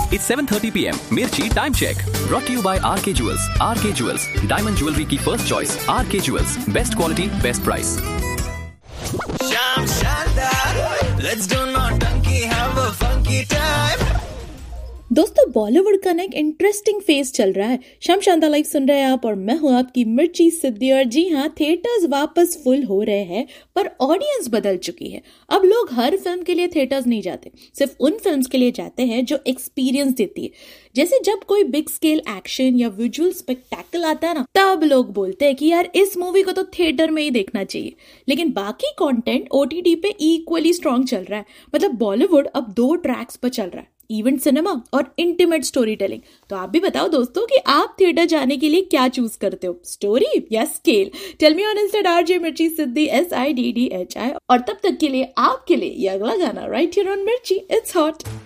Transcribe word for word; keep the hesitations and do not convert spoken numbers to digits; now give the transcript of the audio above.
It's seven thirty p m Mirchi Time Check. Brought to you by R K Jewels. R K Jewels, Diamond Jewelry की first choice. R K Jewels, best quality, best price. Sham Shanda, let's do naughty, have a funky time. दोस्तों, बॉलीवुड का ना एक interesting phase चल रहा है। शम Shanta live सुन रहे हैं आप और मैं हूं आपकी मिर्ची सिद्धि। और जी हाँ, थिएटर्स वापस फुल हो रहे हैं, पर ऑडियंस बदल चुकी है। अब लोग हर फिल्म के लिए थिएटर्स नहीं जाते, सिर्फ उन फिल्म्स के लिए जाते हैं जो एक्सपीरियंस देती है। जैसे जब कोई बिग स्केल एक्शन या विजुअल स्पेक्टेकल आता है ना, तब लोग बोलते हैं कि यार इस मूवी को तो थिएटर में ही देखना चाहिए। लेकिन बाकी कंटेंट ओटीटी पे इक्वली स्ट्रॉन्ग चल रहा है। मतलब बॉलीवुड अब दो ट्रैक्स पर चल रहा है, इवेंट सिनेमा और इंटीमेट स्टोरी टेलिंग। तो आप भी बताओ दोस्तों कि आप थिएटर जाने के लिए क्या चूज करते हो, स्टोरी या scale? Tell me on Insta RJ मिर्ची सिद्धि, S I D D H I. और तब तक के लिए आपके लिए ये अगला गाना राइट हियर ऑन मिर्ची, इट्स हॉट।